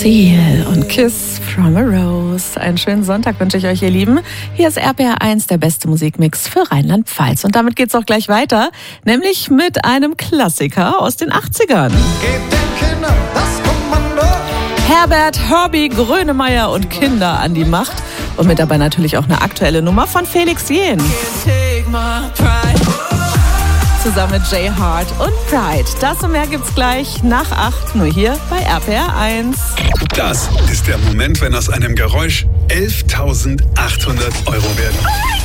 Seal und Kiss from a Rose. Einen schönen Sonntag wünsche ich euch, ihr Lieben. Hier ist RPR1, der beste Musikmix für Rheinland-Pfalz. Und damit geht's auch gleich weiter, nämlich mit einem Klassiker aus den 80ern. Gebt den Kindern das Kommando. Herbert Herbie Grönemeyer und Kinder an die Macht. Und mit dabei natürlich auch eine aktuelle Nummer von Felix Jähn. Zusammen mit Jay Hart und Pride. Das und mehr gibt's gleich nach 8, nur hier bei RPR1. Das ist der Moment, wenn aus einem Geräusch 11.800 Euro werden. Oh mein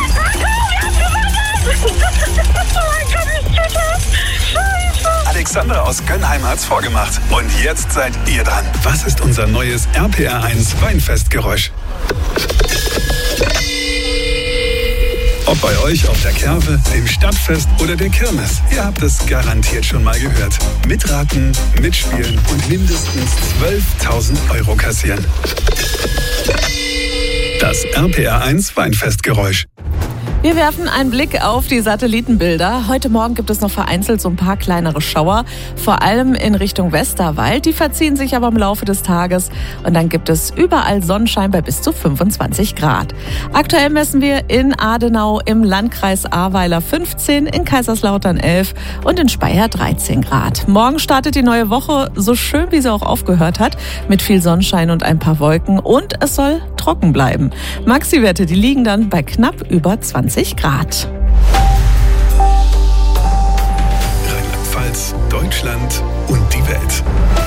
Gott, ich tue das! Scheiße! Alexandra aus Gönnheim hat's vorgemacht. Und jetzt seid ihr dran. Was ist unser neues RPR1 Weinfestgeräusch? Ob bei euch auf der Kerwe, dem Stadtfest oder der Kirmes. Ihr habt es garantiert schon mal gehört. Mitraten, mitspielen und mindestens 12.000 Euro kassieren. Das RPR1 Weinfestgeräusch. Wir werfen einen Blick auf die Satellitenbilder. Heute Morgen gibt es noch vereinzelt so ein paar kleinere Schauer, vor allem in Richtung Westerwald. Die verziehen sich aber im Laufe des Tages und dann gibt es überall Sonnenschein bei bis zu 25 Grad. Aktuell messen wir in Adenau im Landkreis Ahrweiler 15, in Kaiserslautern 11 und in Speyer 13 Grad. Morgen startet die neue Woche, so schön wie sie auch aufgehört hat, mit viel Sonnenschein und ein paar Wolken und es soll trocken bleiben. Maxi-Werte, die liegen dann bei knapp über 20 Grad. Rheinland-Pfalz, Deutschland und die Welt.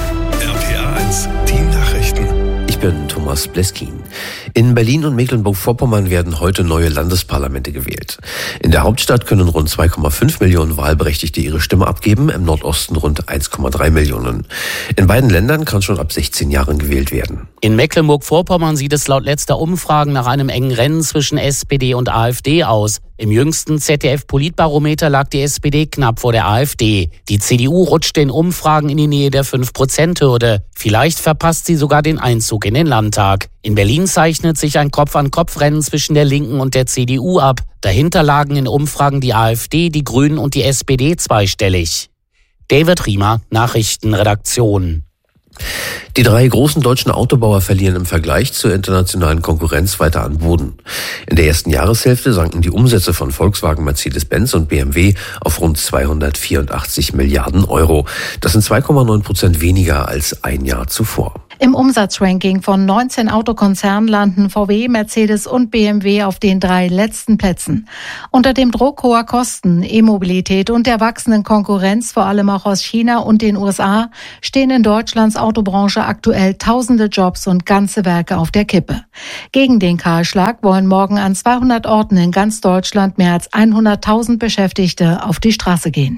RPR1, die Nachrichten. Ich bin Thomas Bleskin. In Berlin und Mecklenburg-Vorpommern werden heute neue Landesparlamente gewählt. In der Hauptstadt können rund 2,5 Millionen Wahlberechtigte ihre Stimme abgeben, im Nordosten rund 1,3 Millionen. In beiden Ländern kann schon ab 16 Jahren gewählt werden. In Mecklenburg-Vorpommern sieht es laut letzter Umfragen nach einem engen Rennen zwischen SPD und AfD aus. Im jüngsten ZDF-Politbarometer lag die SPD knapp vor der AfD. Die CDU rutschte in Umfragen in die Nähe der 5%-Hürde. Vielleicht verpasst sie sogar den Einzug in den Landtag. In Berlin zeichnet sich ein Kopf-an-Kopf-Rennen zwischen der Linken und der CDU ab. Dahinter lagen in Umfragen die AfD, die Grünen und die SPD zweistellig. David Riemer, Nachrichtenredaktion. Die 3 großen deutschen Autobauer verlieren im Vergleich zur internationalen Konkurrenz weiter an Boden. In der ersten Jahreshälfte sanken die Umsätze von Volkswagen, Mercedes-Benz und BMW auf rund 284 Milliarden Euro. Das sind 2,9% weniger als ein Jahr zuvor. Im Umsatzranking von 19 Autokonzernen landen VW, Mercedes und BMW auf den 3 letzten Plätzen. Unter dem Druck hoher Kosten, E-Mobilität und der wachsenden Konkurrenz, vor allem auch aus China und den USA, stehen in Deutschlands Autobranche aktuell tausende Jobs und ganze Werke auf der Kippe. Gegen den Kahlschlag wollen morgen an 200 Orten in ganz Deutschland mehr als 100.000 Beschäftigte auf die Straße gehen.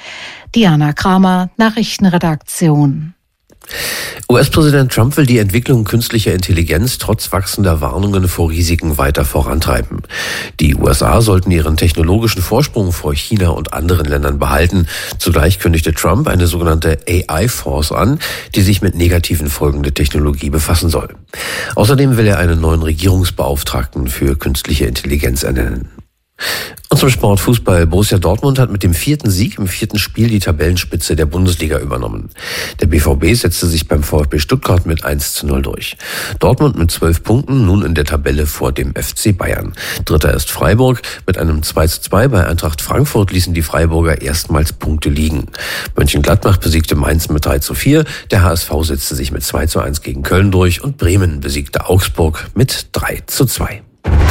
Diana Kramer, Nachrichtenredaktion. US-Präsident Trump will die Entwicklung künstlicher Intelligenz trotz wachsender Warnungen vor Risiken weiter vorantreiben. Die USA sollten ihren technologischen Vorsprung vor China und anderen Ländern behalten. Zugleich kündigte Trump eine sogenannte AI-Force an, die sich mit negativen Folgen der Technologie befassen soll. Außerdem will er einen neuen Regierungsbeauftragten für künstliche Intelligenz ernennen. Und zum Sport Fußball. Borussia Dortmund hat mit dem 4. Sieg im 4. Spiel die Tabellenspitze der Bundesliga übernommen. Der BVB setzte sich beim VfB Stuttgart mit 1:0 durch. Dortmund mit 12 Punkten, nun in der Tabelle vor dem FC Bayern. Dritter ist Freiburg. Mit einem 2:2 bei Eintracht Frankfurt ließen die Freiburger erstmals Punkte liegen. Mönchengladbach besiegte Mainz mit 3:4. Der HSV setzte sich mit 2:1 gegen Köln durch und Bremen besiegte Augsburg mit 3:2.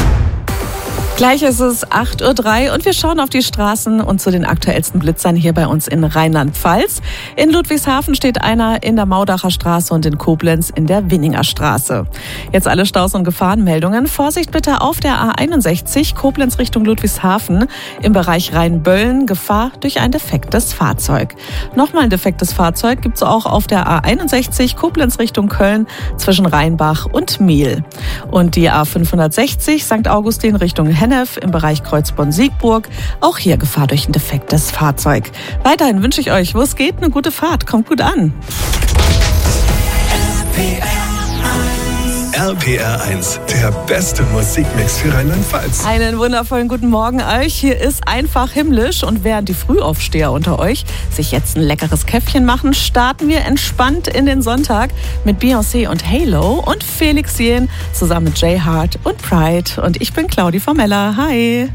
Gleich ist es 8:03 Uhr und wir schauen auf die Straßen und zu den aktuellsten Blitzern hier bei uns in Rheinland-Pfalz. In Ludwigshafen steht einer in der Maudacher Straße und in Koblenz in der Winninger Straße. Jetzt alle Staus- und Gefahrenmeldungen. Vorsicht bitte auf der A61 Koblenz Richtung Ludwigshafen im Bereich Rheinböllen. Gefahr durch ein defektes Fahrzeug. Nochmal ein defektes Fahrzeug gibt es auch auf der A61 Koblenz Richtung Köln zwischen Rheinbach und Miel. Und die A560 St. Augustin Richtung Hennef im Bereich Kreuzborn-Siegburg. Auch hier Gefahr durch ein defektes Fahrzeug. Weiterhin wünsche ich euch, wo es geht, eine gute Fahrt. Kommt gut an. RPR1, der beste Musikmix für Rheinland-Pfalz. Einen wundervollen guten Morgen euch. Hier ist einfach himmlisch und während die Frühaufsteher unter euch sich jetzt ein leckeres Käffchen machen, starten wir entspannt in den Sonntag mit Beyoncé und Halo und Felix Jähn zusammen mit Jay Hart und Pride. Und ich bin Claudi Formella. Hi.